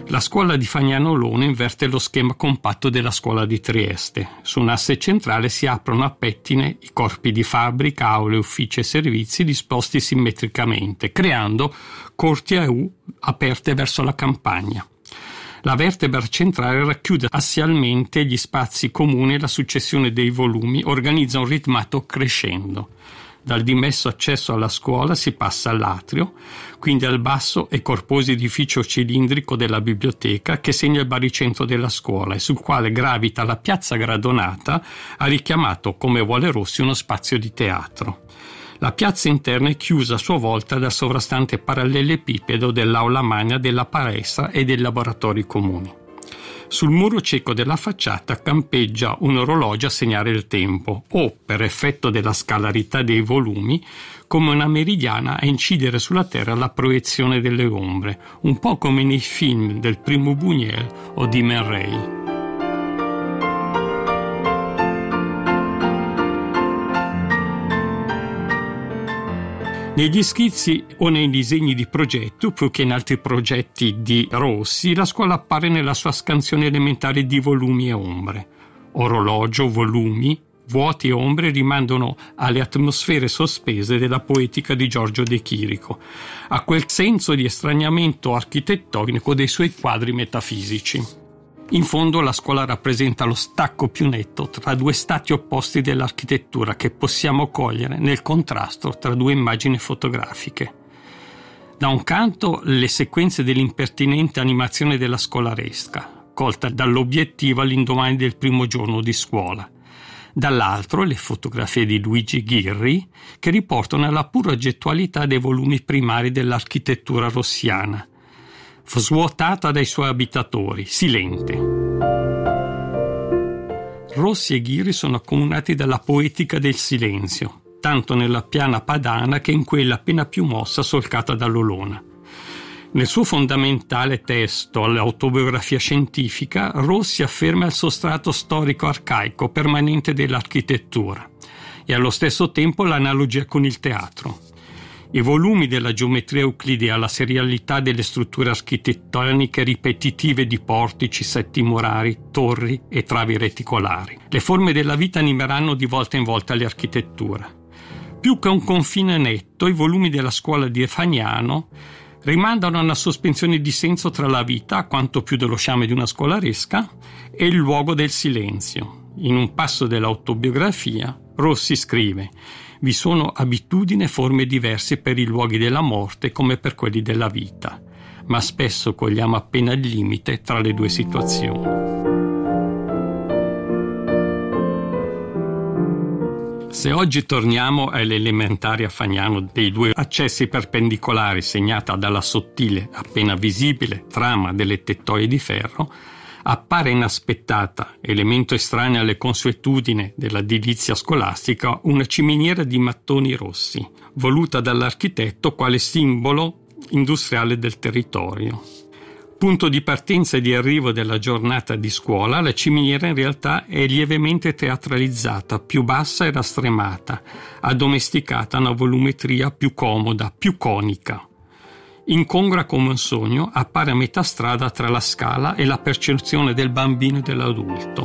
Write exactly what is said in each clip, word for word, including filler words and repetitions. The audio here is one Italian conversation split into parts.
La scuola di Fagnano Olona inverte lo schema compatto della scuola di Trieste. Su un asse centrale si aprono a pettine i corpi di fabbrica, aule, uffici e servizi disposti simmetricamente, creando corti a U aperte verso la campagna. La vertebra centrale racchiude assialmente gli spazi comuni e la successione dei volumi organizza un ritmato crescendo. Dal dimesso accesso alla scuola si passa all'atrio, quindi al basso e corposo edificio cilindrico della biblioteca che segna il baricentro della scuola e sul quale gravita la piazza gradonata, ha richiamato, come vuole Rossi, uno spazio di teatro. La piazza interna è chiusa a sua volta dal sovrastante parallelepipedo dell'aula magna, della palestra e dei laboratori comuni. Sul muro cieco della facciata campeggia un orologio a segnare il tempo o, per effetto della scalarità dei volumi, come una meridiana a incidere sulla terra la proiezione delle ombre, un po' come nei film del primo Buñuel o di Man Ray. Negli schizzi o nei disegni di progetto, più che in altri progetti di Rossi, la scuola appare nella sua scansione elementare di volumi e ombre. Orologio, volumi, vuoti e ombre rimandano alle atmosfere sospese della poetica di Giorgio De Chirico, a quel senso di estraniamento architettonico dei suoi quadri metafisici. In fondo la scuola rappresenta lo stacco più netto tra due stati opposti dell'architettura che possiamo cogliere nel contrasto tra due immagini fotografiche. Da un canto le sequenze dell'impertinente animazione della scolaresca, colta dall'obiettivo all'indomani del primo giorno di scuola. Dall'altro le fotografie di Luigi Ghirri che riportano alla pura oggettualità dei volumi primari dell'architettura rossiana, svuotata dai suoi abitatori, silente. Rossi e Ghirri sono accomunati dalla poetica del silenzio, tanto nella piana padana che in quella appena più mossa solcata dall'Olona. Nel suo fondamentale testo all'autobiografia scientifica, Rossi afferma il sostrato storico arcaico permanente dell'architettura e allo stesso tempo l'analogia con il teatro. I volumi della geometria euclidea, la serialità delle strutture architettoniche ripetitive di portici, setti murari, torri e travi reticolari. Le forme della vita animeranno di volta in volta le architetture. Più che un confine netto, i volumi della scuola di Fagnano rimandano a una sospensione di senso tra la vita, quanto più dello sciame di una scolaresca, e il luogo del silenzio. In un passo dell'autobiografia, Rossi scrive: «Vi sono abitudini e forme diverse per i luoghi della morte come per quelli della vita, ma spesso cogliamo appena il limite tra le due situazioni». Se oggi torniamo alle elementari a Fagnano dei due accessi perpendicolari segnata dalla sottile, appena visibile, trama delle tettoie di ferro, appare inaspettata, elemento estraneo alle consuetudini dell'edilizia scolastica, una ciminiera di mattoni rossi, voluta dall'architetto quale simbolo industriale del territorio. Punto di partenza e di arrivo della giornata di scuola, la ciminiera in realtà è lievemente teatralizzata, più bassa e rastremata, addomesticata a una volumetria più comoda, più conica. Incongrua come un sogno, appare a metà strada tra la scala e la percezione del bambino e dell'adulto.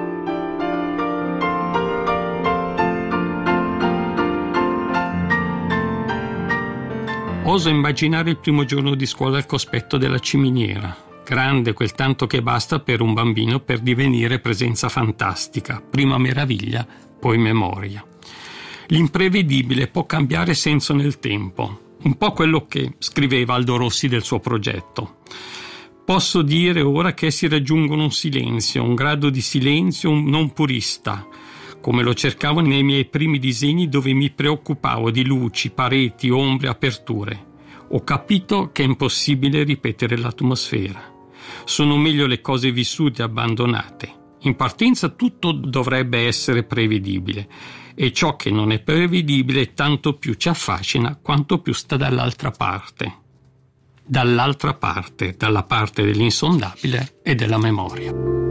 Oso immaginare il primo giorno di scuola al cospetto della ciminiera, grande quel tanto che basta per un bambino per divenire presenza fantastica, prima meraviglia, poi memoria. L'imprevedibile può cambiare senso nel tempo. Un po' quello che scriveva Aldo Rossi del suo progetto. Posso dire ora che essi raggiungono un silenzio, un grado di silenzio non purista, come lo cercavo nei miei primi disegni dove mi preoccupavo di luci, pareti, ombre, aperture. Ho capito che è impossibile ripetere l'atmosfera. Sono meglio le cose vissute e abbandonate. In partenza tutto dovrebbe essere prevedibile. E ciò che non è prevedibile tanto più ci affascina quanto più sta dall'altra parte. Dall'altra parte, dalla parte dell'insondabile e della memoria.